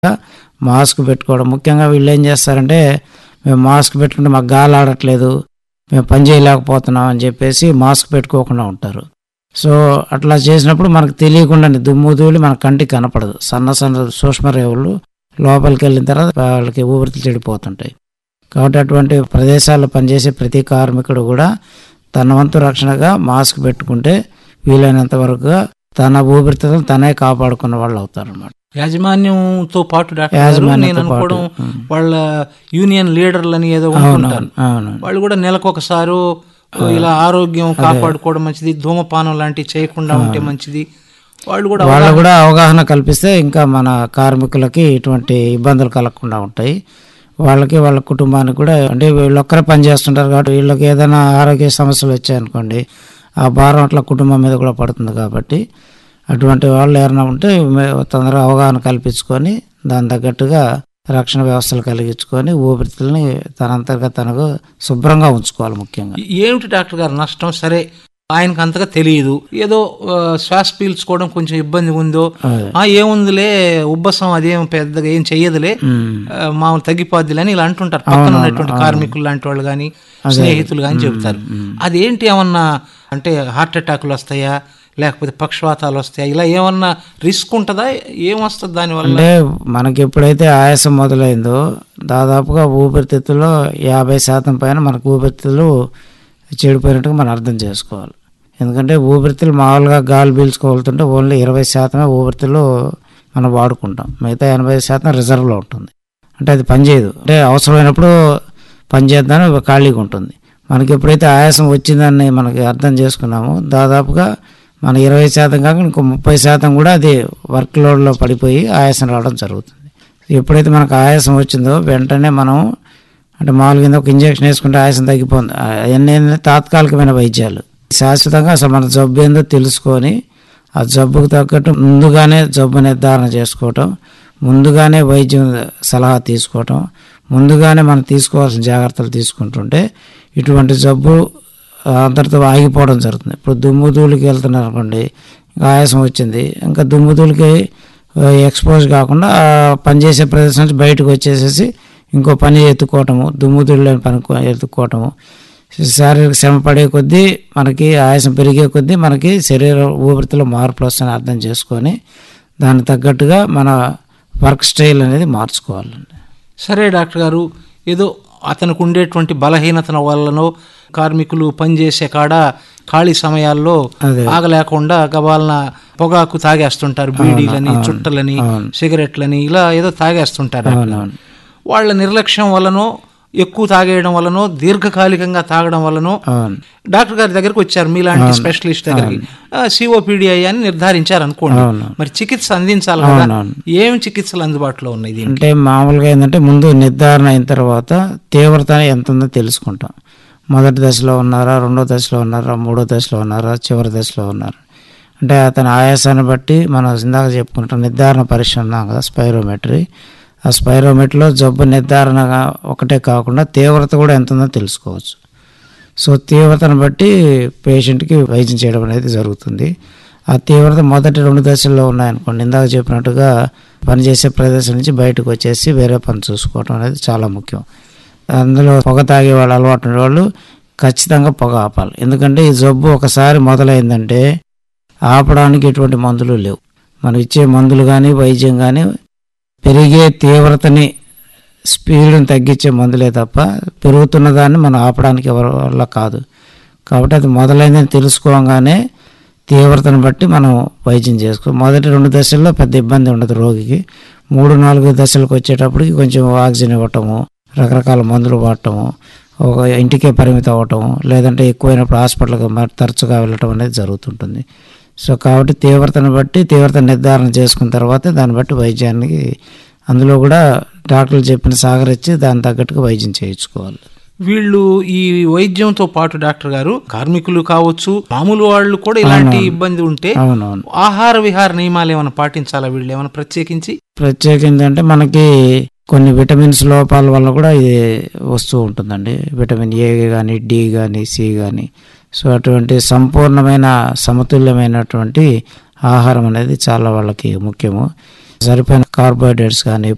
Mask పెట్టుకోవడం. ముఖ్యంగా వీళ్ళు ఏం చేస్తారంటే, మేము మాస్క్ పెట్టుకుంటే మాకు గాలి ఆడట్లేదు, మేము పని చేయలేకపోతున్నాం అని చెప్పేసి మాస్క్ పెట్టుకోకుండా ఉంటారు. సో అట్లా చేసినప్పుడు మనకు తెలియకుండా దుమ్ము ధూళి మన కంటికి కనపడదు. సన్న సన్న సూక్ష్మరేవులు లోపలికి వెళ్ళిన తర్వాత వాళ్ళకి ఊపిరితిత్తులు చెడిపోతుంటాయి. కాబట్టి అటువంటి ప్రదేశాల్లో పనిచేసే ప్రతి కార్మికుడు కూడా తన వంతు రక్షణగా మాస్క్ పెట్టుకుంటే వీలైనంత వరకు తన ఊపిరితిత్తులను తనే కాపాడుకున్న వాళ్ళు అవుతారు అన్నమాట. యాజమాన్యంతో పాటు నేను అనుకోవడం వాళ్ళ యూనియన్ లీడర్లని ఏదో ఉంటారు, వాళ్ళు కూడా నెలకొకసారి ఇలా ఆరోగ్యం కాపాడుకోవడం మంచిది, ధూమపానం లాంటివి చేయకుండా ఉంటే మంచిది, వాళ్ళు కూడా అవగాహన కల్పిస్తే ఇంకా మన కార్మికులకి ఇటువంటి ఇబ్బందులు కలగకుండా ఉంటాయి. వాళ్ళకి వాళ్ళ కుటుంబానికి కూడా, అంటే వీళ్ళొక్కరే పని చేస్తుంటారు కాబట్టి వీళ్ళకి ఏదైనా ఆరోగ్య సమస్యలు వచ్చాయనుకోండి ఆ భారం అట్లా కుటుంబం మీద కూడా పడుతుంది. కాబట్టి అటువంటి వాళ్ళు ఎవరైనా ఉంటే తొందరగా అవగాహన కల్పించుకొని దాని తగ్గట్టుగా రక్షణ వ్యవస్థలు కలిగించుకొని ఊపిరితిత్తుల్ని తనంతగా తనకు శుభ్రంగా ఉంచుకోవాలి. ముఖ్యంగా ఏమిటి డాక్టర్ గారు నష్టం? సరే ఆయనకు అంతగా తెలియదు, ఏదో శ్వాస పీల్చుకోవడం కొంచెం ఇబ్బంది ఉందో, ఏముందిలే ఉబ్బసం అదేం పెద్దగా ఏం చెయ్యదులే మామూలు తగ్గిపోద్దిలే అని ఇలా అంటుంటారు పక్కన ఉన్నటువంటి కార్మికులు లాంటి వాళ్ళు కానీ స్నేహితులు కానీ చెబుతారు. అదేంటి ఏమన్నా అంటే హార్ట్ అటాకులు వస్తాయా, లేకపోతే పక్షవాతాలు వస్తాయా, ఇలా ఏమన్నా రిస్క్ ఉంటుందా, ఏమొస్తుంది దానివల్ల? అంటే మనకి ఎప్పుడైతే ఆయాసం మొదలైందో దాదాపుగా ఊపిరితిత్తులో 50% పైన మనకు ఊపిరితిత్తులు చెడిపోయినట్టుగా మనం అర్థం చేసుకోవాలి. ఎందుకంటే ఊపిరితిత్తులు మామూలుగా గాలి పీల్చుకోవాలంటే ఓన్లీ 20% ఊపిరితిత్తులు మనం వాడుకుంటాం, మిగతా 80% రిజర్వ్లో ఉంటుంది. అంటే అది పనిచేయదు, అంటే అవసరమైనప్పుడు పనిచేద్దామని ఖాళీగా ఉంటుంది. మనకి ఎప్పుడైతే ఆయాసం వచ్చిందని మనకి అర్థం చేసుకున్నామో దాదాపుగా మన 20% కాక ఇంకో 30% కూడా అది వర్క్ లోడ్లో పడిపోయి ఆయాసం రావడం జరుగుతుంది. ఎప్పుడైతే మనకు ఆయాసం వచ్చిందో వెంటనే మనం అంటే మామూలుగా ఒక ఇంజక్షన్ వేసుకుంటే ఆయాసం తగ్గిపోతుంది. అవన్నీ తాత్కాలికమైన వైద్యాలు. శాశ్వతంగా అసలు మన జబ్బు ఏందో తెలుసుకొని ఆ జబ్బుకు తగ్గట్టు ముందుగానే జబ్బు నిర్ధారణ చేసుకోవటం, ముందుగానే వైద్యం సలహా తీసుకోవటం, ముందుగానే మనం తీసుకోవాల్సిన జాగ్రత్తలు తీసుకుంటుంటే ఇటువంటి జబ్బు అంతటితో ఆగిపోవడం జరుగుతుంది. ఇప్పుడు దుమ్ముధూళికి వెళ్తున్నారు అనుకోండి, ఆయాసం వచ్చింది, ఇంకా దుమ్ముధూళికి ఎక్స్పోజ్ కాకుండా పనిచేసే ప్రదేశం నుంచి బయటకు వచ్చేసేసి ఇంకో పని ఎత్తుకోవటము, దుమ్ముధూళి పని ఎత్తుకోవటము, శారీరక శ్రమ పడే కొద్దీ మనకి ఆయాసం పెరిగే కొద్దీ మనకి శరీర ఊపిరితిత్తులో మార్పులు వస్తాయని అర్థం చేసుకొని దానికి తగ్గట్టుగా మన వర్క్ స్టైల్ అనేది మార్చుకోవాలండి. సరే డాక్టర్ గారు, ఏదో అతనికి ఉండేటువంటి బలహీనత వల్లనో కార్మికులు పనిచేసే కాడ ఖాళీ సమయాల్లో ఆగలేకుండా గబాలన పొగాకు తాగేస్తుంటారు, బీడీలని, చుట్టలని, సిగరెట్లని ఇలా ఏదో తాగేస్తుంటారు. వాళ్ళ నిర్లక్ష్యం వల్లనో ఎక్కువ తాగేయడం వల్లనో దీర్ఘకాలికంగా తాగడం వల్లనో డాక్టర్ గారి దగ్గరకు వచ్చారు, మీలాంటి స్పెషలిస్ట్ దగ్గరికి, COPD అని నిర్ధారించారు అనుకోండి, మరి చికిత్స అందించాలి కదా, ఏమి చికిత్సలు అందుబాటులో ఉన్నాయి? అంటే మామూలుగా ఏంటంటే ముందు నిర్ధారణ అయిన తర్వాత తీవ్రత ఎంత ఉందో తెలుసుకుంటాం. మొదటి దశలో ఉన్నారా, రెండో దశలో ఉన్నారా, మూడో దశలో ఉన్నారా, చివరి దశలో ఉన్నారా, అంటే అతని ఆయాసాన్ని బట్టి మనం ఇందాక చెప్పుకుంటాం నిర్ధారణ పరీక్ష ఉన్నాం కదా స్పైరోమెట్రీ, ఆ స్పైరోమెట్రీలో జబ్బు నిర్ధారణ ఒకటే కాకుండా తీవ్రత కూడా ఎంత ఉందో తెలుసుకోవచ్చు. సో తీవ్రతను బట్టి పేషెంట్కి వైద్యం చేయడం అనేది జరుగుతుంది. ఆ తీవ్రత మొదటి 2 దశల్లో ఉన్నాయనుకోండి, ఇందాక చెప్పినట్టుగా పనిచేసే ప్రదేశం నుంచి బయటకు వచ్చేసి వేరే పని చూసుకోవడం అనేది చాలా ముఖ్యం. అందులో పొగ తాగే వాళ్ళు అలవాటు ఉండే వాళ్ళు ఖచ్చితంగా పొగ ఆపాలి. ఎందుకంటే ఈ జబ్బు ఒకసారి మొదలైందంటే ఆపడానికి ఎటువంటి మందులు లేవు. మనం ఇచ్చే మందులు కానీ వైద్యం కానీ పెరిగే తీవ్రతని స్పీడ్ని తగ్గించే మందులే తప్ప పెరుగుతున్న దాన్ని మనం ఆపడానికి ఎవరి వల్ల కాదు. కాబట్టి అది మొదలైందని తెలుసుకోగానే తీవ్రతను బట్టి మనం వైద్యం మొదటి 2 దశల్లో పెద్ద ఇబ్బంది ఉండదు రోగికి. 3-4 దశలకు వచ్చేటప్పటికి కొంచెం ఆక్సిజన్ ఇవ్వటము, రకరకాల మందులు వాడటము, ఒక ఇంటికే పరిమితం అవ్వటము, లేదంటే ఎక్కువైనప్పుడు హాస్పిటల్కి తరచుగా వెళ్ళటం అనేది జరుగుతుంటుంది. సో కాబట్టి తీవ్రతను బట్టి తీవ్రత నిర్ధారణ చేసుకున్న తర్వాత దాన్ని బట్టి వైద్యానికి అందులో కూడా డాక్టర్లు చెప్పిన సహకరించి దాని తగ్గట్టుగా వైద్యం చేయించుకోవాలి. వీళ్ళు ఈ వైద్యంతో పాటు డాక్టర్ గారు కార్మికులు కావచ్చు, మామూలు వాళ్ళు కూడా ఇలాంటి ఇబ్బంది ఉంటే ఆహార విహార నియమాలు ఏమైనా పాటించాలా వీళ్ళు ఏమైనా ప్రత్యేకించి అంటే మనకి కొన్ని విటమిన్స్ లోపాల వల్ల కూడా ఇది వస్తూ ఉంటుందండి. విటమిన్ ఏ కానీ, డి కానీ, సి కానీ. సో అటువంటి సంపూర్ణమైన సమతుల్యమైనటువంటి ఆహారం అనేది చాలా వాళ్ళకి ముఖ్యము. సరిపోయిన కార్బోహైడ్రేట్స్ కానీ,